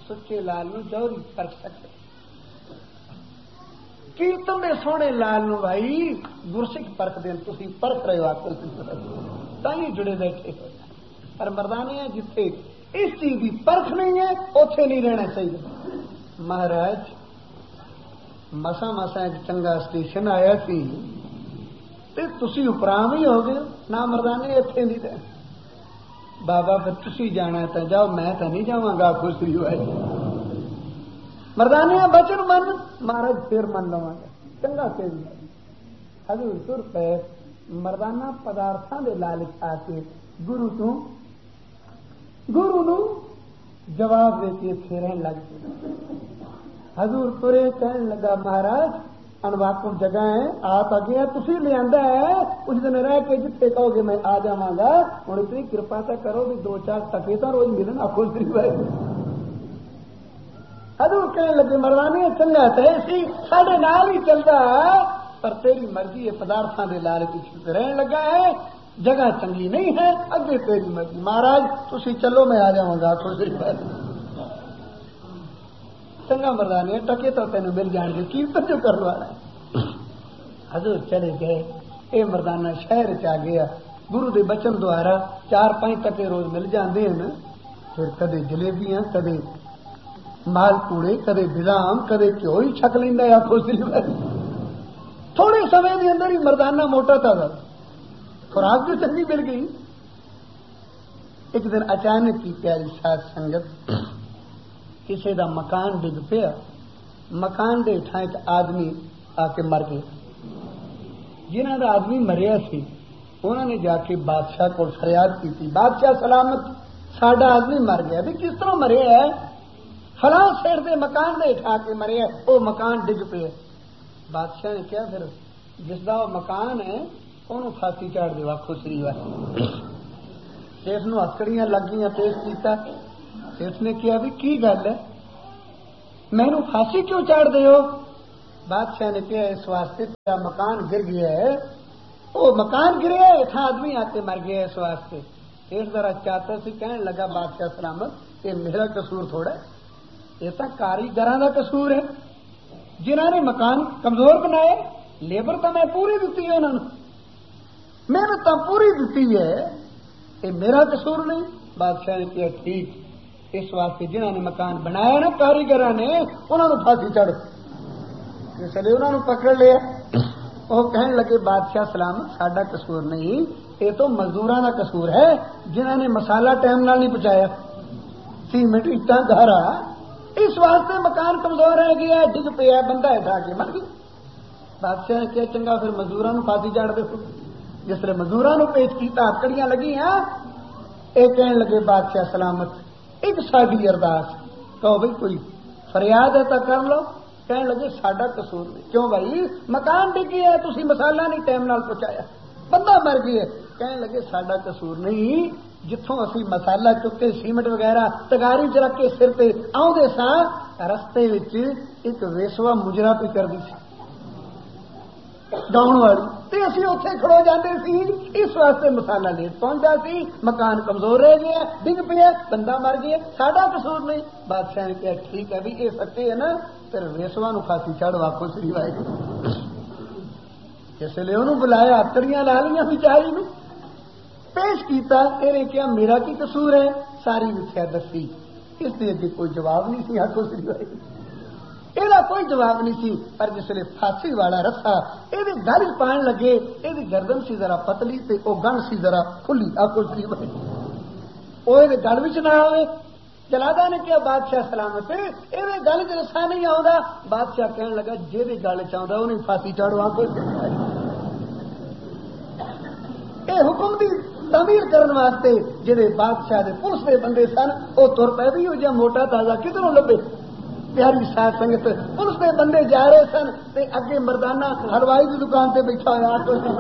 سچے لال نو جوہری پرکھ سکتے کیرتن دے سونے لال نو بھائی گرسکھ پرکھ دین تسی پرکھ رہے ہو آکل تھی جڑے بیٹھے ہو پر مردانے ہیں جتھے اس چیز کی پرکھ نہیں ہے اوتھے نہیں رہنا چاہیے مہاراج مسا مسا ایک چنگا اسٹیشن آیا سی تے تسی اپرام ہی ہو گئے نہ مردانے اتنے نہیں رہنا بابا پھر تسی جانا ہے تو جاؤ میں تو نہیں جاواں گا خوشری ہوئے مردانے بچن من مہاراج پھر من لواں گا چنگا کہ حضور تر پہ مردانہ پدارتھاں دے لالچ آ کے گرو نو جواب دے کے پھرن لگ گئے حضور ترے کہنے لگا مہاراج انواقف جگہ ہے آپ اگے تسی لے آندا ہے اس دن رہ کے جتنے کہو گے میں آ جاواں گا ہن اتنی کرپا تا کرو بھی 2-4 ٹکے تو روز ملن آخو شریف ہے حضور کہنے لگے مردانے چنگا تے سی ساڈے نال ہی چلدا پر تیری مرضی ہے پدارتھاں دے لالچ وچ رہن لگا ہے جگہ چنگی نہیں ہے اگے تیری مرضی مہاراج تسی چلو میں آ جاواں گا آخو شریف ہے چنگا مردانے ٹکے تو تینوں مل جان گے کیرتن جو کرنے والا ہے حضور چلے گئے اے مردانہ شہر چ گیا گرو دے بچن دوارا 4-5 ٹکے روز مل جاندے ہیں پھر کدے جلیبیاں کدے مال پوڑے کدے بادام کدے گھیو ہی چھک لیندا ہے آخو صرف تھوڑے سمے دے اندر ہی مردانہ موٹا تازہ خوراک بھی چنگی مل گئی ایک دن اچانک کی پیاری ساتھ سنگت کسی دا مکان ڈگ پیا مکان دے ٹھائیں آدمی آ کے مر گئے جنہ دا آدمی مریا سی انہوں نے جا کے بادشاہ کو فریاد کی تھی بادشاہ سلامت ساڈا آدمی مر گیا بھی کس طرح مریا ہے فلاں شہر دے مکان دے اٹھا کے مریا وہ مکان ڈگ پیا بادشاہ نے کیا پھر جس دا وہ مکان ہے انہوں پھانسی چاڑ دے آخو سری والے سیف نو ہتکڑیاں لگ گئی پیش کیتا سیف نے کیا بھی کی گل ہے میں نو پھانسی کیوں چاڑ دے ہو بادشاہ نے کیا اس واسطے تیرا مکان گر گیا ہے وہ مکان گریا ہے اتنا آدمی آتے مر گیا اس واسطے پھر ذرا چاہتا سی کہنے لگا بادشاہ سلامت یہ میرا قصور تھوڑا ہے یہ تو کاریگراں دا قصور ہے جنہوں نے مکان کمزور بنائے لیبر تو میں پوری دیتی ہے انہوں نے محنت تو پوری دیتی ہے یہ میرا قصور نہیں بادشاہ نے کیا ٹھیک اس واسطے جنہوں نے مکان بنایا نا کاریگراں نے انہوں نے پھانسی چڑھ اس لیے انہوں نے پکڑ لیا وہ کہنے لگے بادشاہ سلامت ساڈا قصور نہیں یہ تو مزدوراں دا قصور ہے جنہوں نے مسالہ ٹائم نال نہیں پہنچایا سیمنٹ اٹاں گھرا اس واسطے مکان کمزور رہ گیا ڈگ پیا بندہ اٹھا کے مر گیا بادشاہ نے کیا چنگا پھر مزدوراں نوں پھانسی چڑھ دے جس طرح مزدوراں نوں پیش کیتا ہتکڑیاں لگی ہیں یہ کہنے لگے بادشاہ سلامت ایک ساڈی ارداس کہو بھائی کوئی فریاد ہے تو کر لو کہنے لگے ساڈا قصور نہیں کیوں بھائی مکان ڈگ گیا تسی مسالہ نہیں ٹائم نال پہنچایا بندہ مر گیا کہنے لگے ساڈا قصور نہیں جتوں اسی مسالہ چکے سیمنٹ وغیرہ تگاری چ رکھ کے سر پہ آؤندے سا رستے وچ ایک ویسوا مجرا پہ کر دی گاؤن والی تے اسی اوتھے کھڑو جاندے سی اس واسطے مسالہ لیٹ پہنچا سی مکان کمزور رہ گیا ڈگ پیا بندہ مر گیا ساڈا قصور نہیں بادشاہ نے کہا ٹھیک ہے بھی یہ سچے ہے نا پھر ویسوا نو پھانسی چڑھ واکو سری واحد اس لیے انہوں بلایا ہتکڑیاں لا لیاں بیچاری نے پیش کیتا تیرے کیا میرا کی قصور ہے ساری وچھیا دسی اس لیے کہ کوئی جواب نہیں سی آخو سری واحد یہ کوئی جواب نہیں سی پر جس لئے پھانسی والا رسا یہ گل پان لگے یہ گردن سی ذرا پتلی تے وہ گن سی ذرا کھلی آخو سری واحد وہ گل بھی نہ آئے جلادا نے کیا بادشاہ سلامت یہ گل چ رسا نہیں آؤں بادشاہ کہنے لگا جی گل چاہتا انہیں پھانسی چاڑو آخو یہ حکم دی تعمیر کرنے واسطے جہے بادشاہ دے پولیس دے بندے سن وہ تر پہ بھی ہو جا موٹا تازہ کدھروں لبے پیاری ساتھ سنگت پولیس دے بندے جا رہے سن تے اگے مردانہ ہلوائی کی دکان تے بیٹھا ہوا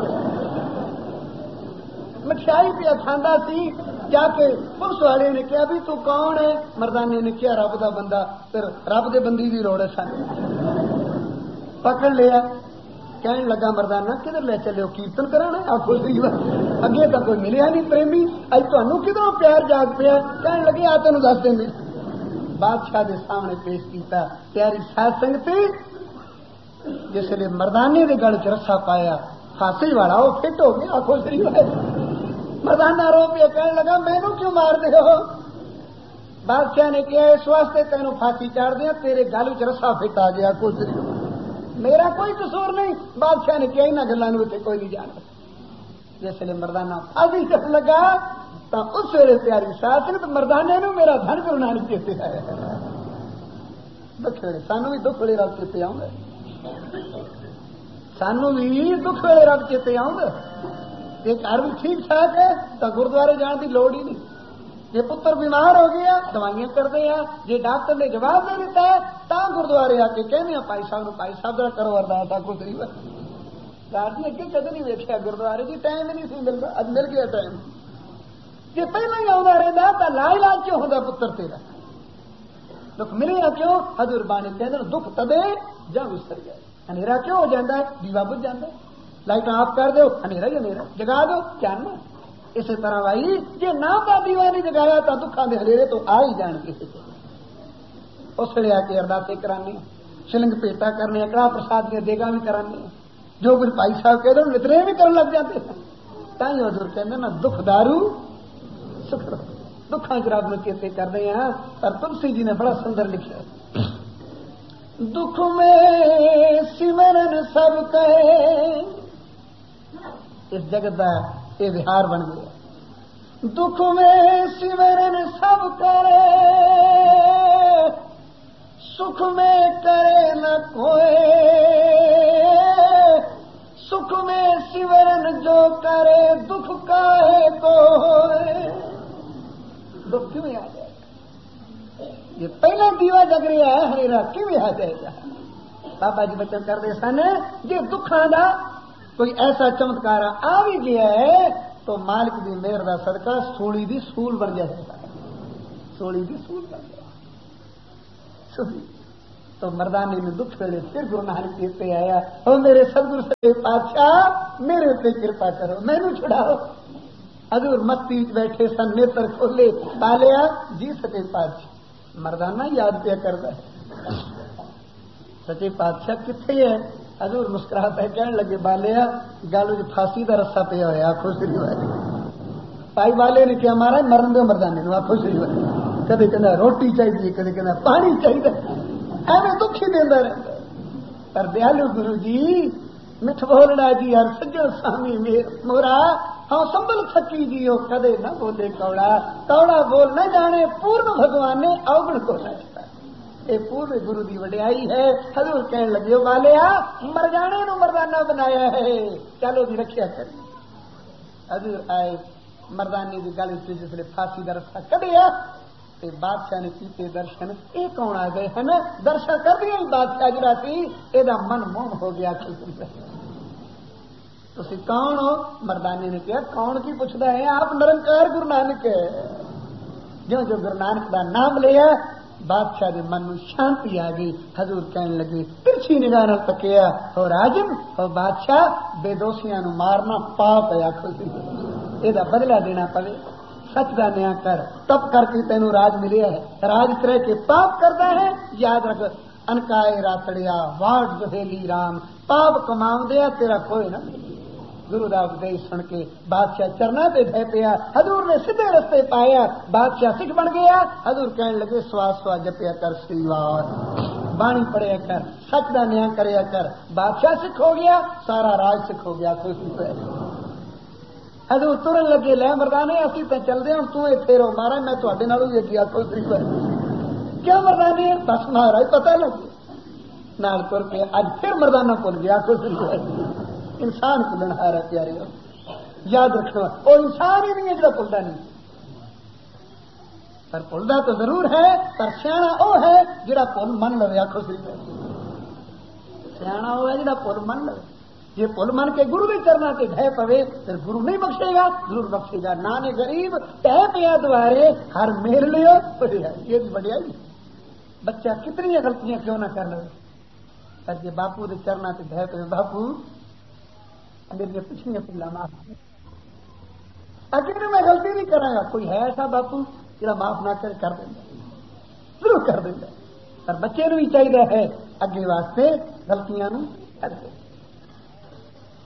مٹھائی پیا کھانا سی جا کے پولیس والے نے کیا بھی تو کون ہے مردانے نے کیا رب دا بندہ پھر رب دے بندی دی لوڑ ہے سن پکڑ لیا کہنے لگا مردانہ کدھر لے چلے ہو کیرتن کرانا آخو سی اگے تو کوئی ملیا نہیں پریمی اج تمہیں کدھروں پیار جاگ پیا کہنے لگے آ تینوں دس دیں بادشاہ دے سامنے پیش کیتا. پیاری سات سنگتی جس نے مردانے دے گل چ رسا پایا پھانسی والا وہ فٹ ہو گیا. آخو شریف مردانہ رو پہ کہنے لگا مینو کیوں مار دے ہو؟ بادشاہ نے کیا اس واسطے تینوں پھانسی چاڑ دیا تیرے گل چ رسا فٹ آ گیا. کچھ میرا کوئی قصور نہیں. بادشاہ نے کیا انہیں گلوں اتنے کوئی نہیں جانتا. جس نے مردانہ پھانسی چڑھ لگا تو اس ویلے پیاری ساتھ تو مردانے نو میرا دھن کرنا نہیں چیتے آیا. دکھ ویلے سانو بھی دکھ ویلے رب چیتے آؤں گا. سانو بھی دکھ ویلے رب چیتے آؤں گا. ایک گھر بھی ٹھیک ٹھاک ہے تو گردوارے جان کی لوڑ ہی نہیں. جی پتر بیمار ہو گیا دوائیاں کرتے ہیں. جی ڈاکٹر نے جواب دے دیتا ہے تو گردوارے آ کے کہنے ہیں بھائی صاحب ذرا کرو ارداس آ کچھ نہیں. رات نے اگے کدے نہیں ویکیا گردوارے جی ٹائم ہی نہیں سی ملتا. اب مل گیا ٹائم. جی پہلے ہی آتا رہتا تو لا علاج کیوں ہوتا پتر تیرا؟ دکھ ملے گا کیوں؟ حضور بانی کہتے ہیں دکھ تدے جب اتر جائے. اندھیرا کیوں ہو جاتا ہے؟ دیوا بجھ جاتا ہے. لائٹ آف کر دو اندھیرا ہی اندھیرا جگا دو چاننا. اسی طرح بھائی جی نام کا دیوا نہیں جگایا تو دکھان دے ہلےرے تو آ ہی جان کے. اس لیے آ کے ارداسیں کرانے شلنگ پیٹا کرنے کڑا پرساد دیا دیگا بھی کرانے جو پھر بھائی صاحب کہہ دو اتنے بھی کرنے لگ جاتے ہیں. تھی حضور کہتے نا دکھ دارو سکھ دکھان چ رب چیتے کر رہے ہیں. پر تلسی جی نے بڑا سندر لکھا دکھ میں سمرن سب کہے. اس جگت کا یہ وہار بن گیا. دکھ میں سمرن سب کرے سکھ میں کرے نہ کوئی. سکھ میں سمرن جو کرے دکھ کاہے کو ہوئے. دکھ کیوں آ جائے گا؟ یہ پہلا دیوا جگ رہا ہے ہریرا کیوں آ جائے گا؟ بابا جی بچن کرتے سن جی دکھان کا کوئی ایسا چمتکار آ بھی گیا ہے تو مالک دی مہر دا صدقہ سولی دی سول بن جائے گا. سولی دی سول بن جائے. تو مردانے نے دکھ ویلے پھر گرو نانک کہتے آیا اور میرے سدگرو سے پادشاہ میرے اتنے کرپا کرو مینو چھڑاؤ. حضور مستی بیٹھے سن نیتر کھولے بالیا جی سچے پادشاہ. مردانہ یاد پیا کرتا ہے سچے پادشاہ کتنے ہے؟ حضور مسکراتا ہے کہنے لگے بالیا گل پھانسی کا رسا پیا ہوا آخو شری والی. بھائی والے نے کیا مارا مرن دو مردانے آخو شری والی. کدے کہنا روٹی چاہیے کدے کہنا پانی چاہیے ایویں دکھ ہی دینا رہتا. پر دیالو گرو جی مٹھ بولنا جی ہر سجن سامی مورا ہاں سنبھل تھکی جی وہ کدے نہ بولے کوڑا کوڑا بول نہ جانے پورن بھگوان نے اوگن کو نہ چکا. یہ پورے گرو کی وڈیائی ہے. حضور کہنے لگے والیا مر جانے نو مردانہ بنایا ہے چلو جی رکھیا کر. حضور آئے مردانے کی گل جس نے پھانسی کا رسا کڈیا تے بادشاہ نے کیتے درشن. یہ کون آ گئے ہیں درشن کر دیا بادشاہ جڑا سی یہ من موم ہو گیا. تسی کون ہو؟ مردانے نے کہا کون کی پوچھتا ہے آپ نرنکار گرو نانک ہے. جو گرو نانک کا نام لیا بادشاہ کے من میں شانتی آ گئی. حضور کہنے لگے ترچھی نگاہ تکیا اور راجم اور بادشاہ بے دوشیاں نو مارنا پاپ ہے. آخو یہ بدلہ دینا پڑے. سچ کا نیا کر تب کر کے تینوں راج ملیا ہے. راج کرے کے پاپ کرتا ہے یاد رکھ انکائے راتڑیا واٹ جہیلی رام پاپ کماؤ دیا تیرا کوئی نہ. گرو دا اپدیش سن کے بادشاہ چرنا تے بہ پیا. حضور نے سیدھے رستے پایا. بادشاہ سکھ بن گیا. حضور کہنے لگے سوا سوا جپیا کر سیوار بانی پڑھیا کر سچ کا نیا کریا کر. بادشاہ سکھ ہو گیا سارا راج سکھ ہو گیا. خوشی پہ حضور ترن لگے لے مردانے اسی تے چلتے ہوں تو اتنے رو مارا میں تھوڑے نالوں بھی اگیا کوئی کیا مردانے بس مارا پتہ لگے نال تر کے اج پھر مردانہ بھول گیا. کوئی انسان بھولن ہارا پیارے یاد رکھنا وہ انسان ہی نہیں ہے جو بھولتا نہیں. پر بھولتا تو ضرور ہے پر سیاح وہ ہے جڑا بھول من لو. آخو سی سیاح وہ ہے جڑا بھول من لو. یہ پل من کے گرو بھی کرنا کہ ڈہ پوے پھر گرو نہیں بخشے گا. ضرور بخشے گا. نانے غریب ٹہ پیا دوارے ہر میل لو. یہ بھی بڑھیا بچہ کتنی غلطیاں کیوں نہ کر لو پر جی باپو دے چرنا تے ڈہ پوے باپو میری پچھلیاں پلا معاف اگر میں غلطی نہیں کرا گا کوئی ہے ایسا باپو جا معاف نہ کر دینا. ضرور کر دینا. پر بچے نو بھی چاہیے ہے اگے واسطے غلطیاں نو کر دے.